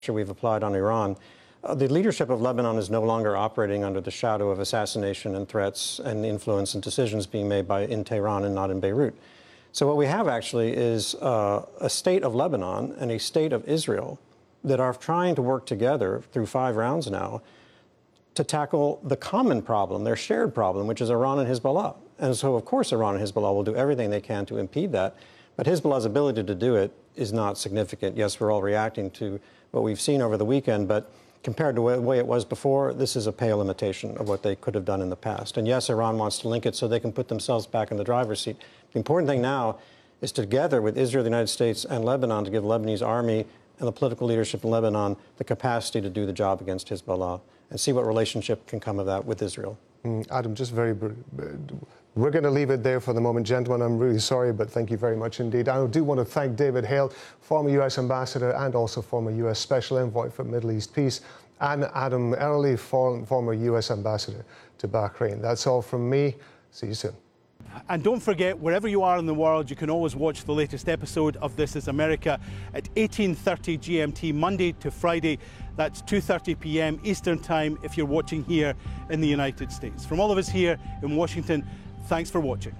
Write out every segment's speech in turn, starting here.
we've applied on Iran. The leadership of Lebanon is no longer operating under the shadow of assassination and threats and influence and decisions being made in Tehran and not in Beirut. So what we have actually is a state of Lebanon and a state of Israel that are trying to work together through 5 rounds now to tackle the common problem, their shared problem, which is Iran and Hezbollah. And so, of course, Iran and Hezbollah will do everything they can to impede that. But Hezbollah's ability to do it is not significant. Yes, we're all reacting to what we've seen over the weekend, but compared to the way it was before, this is a pale imitation of what they could have done in the past. And yes, Iran wants to link it so they can put themselves back in the driver's seat. The important thing now is together with Israel, the United States, and Lebanon to give the Lebanese army and the political leadership in Lebanon the capacity to do the job against Hezbollah and see what relationship can come of that with Israel. Adam, just we're going to leave it there for the moment, gentlemen. I'm really sorry, but thank you very much indeed. I do want to thank David Hale, former U.S. ambassador and also former U.S. special envoy for Middle East peace, and Adam Early, former U.S. ambassador to Bahrain. That's all from me. See you soon. And don't forget, wherever you are in the world, you can always watch the latest episode of This Is America at 18:30 GMT, Monday to Friday. That's 2:30 p.m. Eastern Time if you're watching here in the United States. From all of us here in Washington, thanks for watching.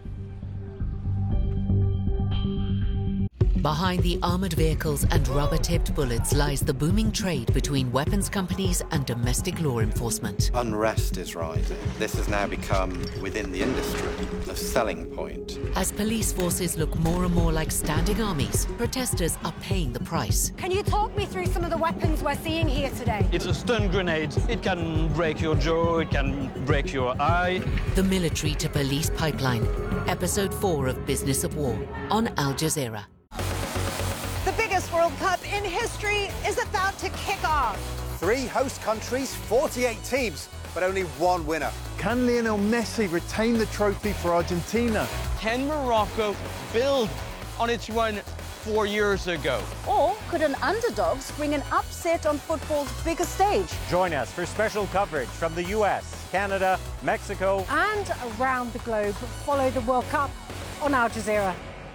Behind the armoured vehicles and rubber-tipped bullets lies the booming trade between weapons companies and domestic law enforcement. Unrest is rising. This has now become, within the industry, a selling point. As police forces look more and more like standing armies, protesters are paying the price. Can you talk me through some of the weapons we're seeing here today? It's a stun grenade. It can break your jaw, it can break your eye. The military to police pipeline. Episode 4 of Business of War on Al Jazeera. The biggest World Cup in history is about to kick off. 3 host countries, 48 teams, but only 1 winner. Can Lionel Messi retain the trophy for Argentina? Can Morocco build on its run 4 years ago? Or could an underdog spring an upset on football's biggest stage? Join us for special coverage from the US, Canada, Mexico, and around the globe. Follow the World Cup on Al Jazeera.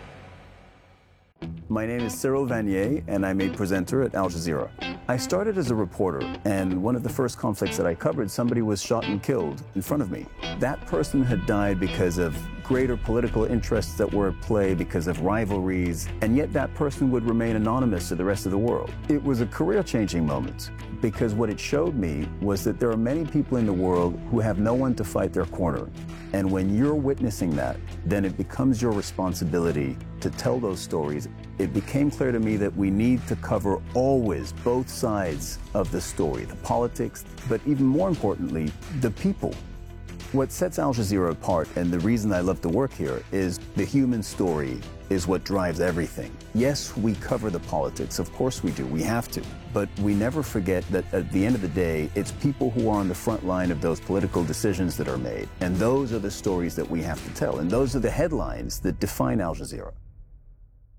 My name is Cyril Vanier, and I'm a presenter at Al Jazeera. I started as a reporter, and one of the first conflicts that I covered, somebody was shot and killed in front of me. That person had died because of greater political interests that were at play, because of rivalries, and yet that person would remain anonymous to the rest of the world. It was a career-changing moment, because what it showed me was that there are many people in the world who have no one to fight their corner. And when you're witnessing that, then it becomes your responsibility to tell those stories. It became clear to me that we need to cover always both sides of the story, the politics, but even more importantly, the people. What sets Al Jazeera apart, and the reason I love to work here, is the human story is what drives everything. Yes, we cover the politics, of course we do, we have to. But we never forget that at the end of the day, it's people who are on the front line of those political decisions that are made. And those are the stories that we have to tell. And those are the headlines that define Al Jazeera.